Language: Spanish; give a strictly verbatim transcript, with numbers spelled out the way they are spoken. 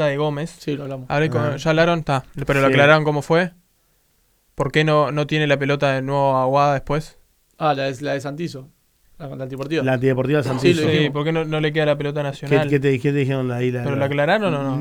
falta de Gómez. Sí, lo hablamos. Hablé con, Ah. ¿Ya hablaron? Está. Pero lo Sí. aclararon cómo fue. ¿Por qué no, no tiene la pelota de nuevo Aguada después? Ah, la de, la de Santizo. La, la antideportiva. La antideportiva Sí, Santillo. lo Sí, dijimos. ¿por qué no, no le queda la pelota ¿Qué, nacional? qué te, qué te dijeron ahí? La, ¿Pero la- lo aclararon o no?